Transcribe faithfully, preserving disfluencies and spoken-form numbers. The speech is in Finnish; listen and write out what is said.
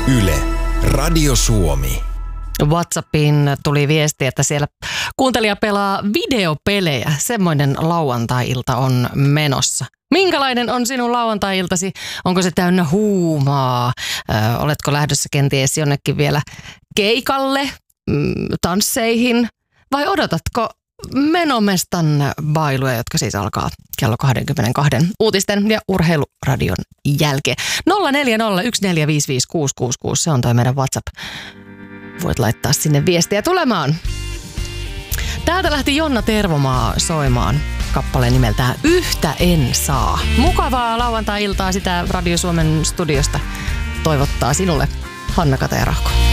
Yle, Radio Suomi. WhatsAppiin tuli viesti, että siellä kuuntelija pelaa videopelejä. Semmoinen lauantai-ilta on menossa. Minkälainen on sinun lauantai-iltasi? Onko se täynnä huumaa? Ö, oletko lähdössä kenties jonnekin vielä keikalle, mm, tansseihin? Vai odotatko menomestan bailuja, jotka siis alkaa kello kaksikymmentäkaksi uutisten ja urheiluradion jälkeen? nolla neljä nolla yksi neljä viisi viisi kuusi kuusi kuusi, se on toi meidän WhatsApp. Voit laittaa sinne viestiä tulemaan. Täältä lähti Jonna Tervomaa soimaan kappale nimeltään Yhtä en saa. Mukavaa lauantai-iltaa, sitä Radio Suomen studiosta toivottaa sinulle Hanna Kataja Rahko.